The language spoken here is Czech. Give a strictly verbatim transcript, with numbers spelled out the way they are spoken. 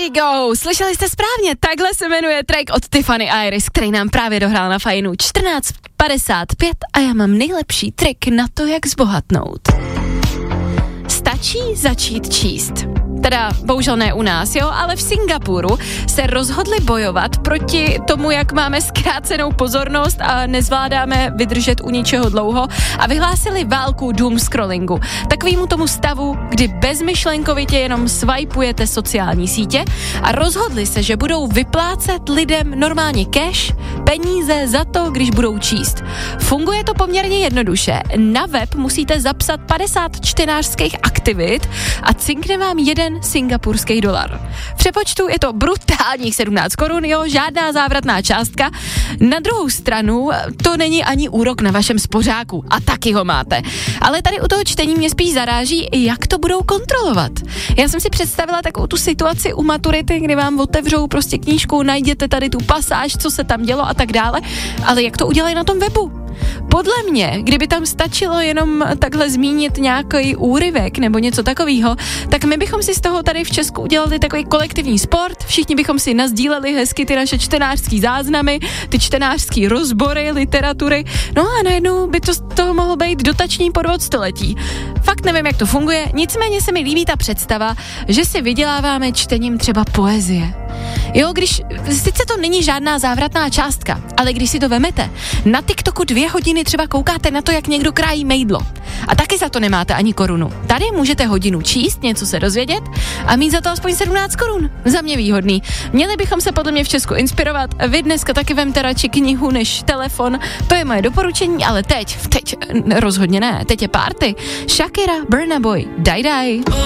we go, slyšeli jste správně, takhle se jmenuje track od Tiffany Iris, který nám právě dohrál na Fajnu. čtrnáct padesát pět a já mám nejlepší trik na to, jak zbohatnout. Stačí začít číst. Teda bohužel ne u nás, jo, ale v Singapuru se rozhodli bojovat proti tomu, jak máme zkrácenou pozornost a nezvládáme vydržet u ničeho dlouho a vyhlásili válku doom scrollingu. Takovýmu tomu stavu, kdy bezmyšlenkovitě jenom swipeujete sociální sítě a rozhodli se, že budou vyplácet lidem normálně cash, peníze za to, když budou číst. Funguje to poměrně jednoduše. Na web musíte zapsat padesát čtenářských aktivit a cinkne vám jeden singapurský dolar. V přepočtu je to brutálních sedmnáct korun, jo, žádná závratná částka. Na druhou stranu to není ani úrok na vašem spořáku a taky ho máte. Ale tady u toho čtení mě spíš zaráží, jak to budou kontrolovat. Já jsem si představila takovou tu situaci u maturity, kdy vám otevřou prostě knížku, najděte tady tu pasáž, co se tam dělo a tak dále, ale jak to udělají na tom webu? Podle mě, kdyby tam stačilo jenom takhle zmínit nějaký úryvek nebo něco takového, tak my bychom si z toho tady v Česku udělali takový kolektivní sport, všichni bychom si nasdíleli hezky ty naše čtenářský záznamy, ty čtenářský rozbory, literatury, no a najednou by to z toho mohl být dotační podvod století. Fakt nevím, jak to funguje, nicméně se mi líbí ta představa, že si vyděláváme čtením třeba poezie. Jo, když, sice to není žádná závratná částka, ale když si to vemete, na TikToku dvě hodiny třeba koukáte na to, jak někdo krájí mejdlo. A taky za to nemáte ani korunu. Tady můžete hodinu číst, něco se dozvědět a mít za to aspoň sedmnáct korun. Za mě výhodný. Měli bychom se podle mě v Česku inspirovat. Vy dneska taky vemte radši knihu než telefon. To je moje doporučení, ale teď, teď rozhodně ne. Teď je party. Shakira, Burna Boy, Die Die.